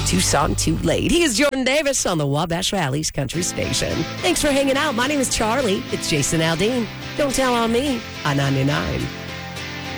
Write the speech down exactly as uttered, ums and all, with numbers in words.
Too Song Too Late. He is Jordan Davis on the Wabash Valley's Country Station. Thanks for hanging out. My name is Charlie. It's Jason Aldean. Don't tell on me on ninety-nine.